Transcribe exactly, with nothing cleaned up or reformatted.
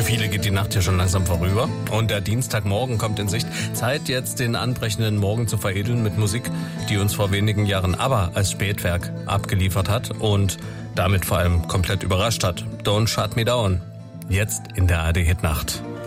viele geht die Nacht hier schon langsam vorüber. Und der Dienstagmorgen kommt in Sicht. Zeit jetzt, den anbrechenden Morgen zu veredeln mit Musik, die uns vor wenigen Jahren ABBA als Spätwerk abgeliefert hat und damit vor allem komplett überrascht hat. Don't Shut Me Down. Jetzt in der A R D Hit Nacht.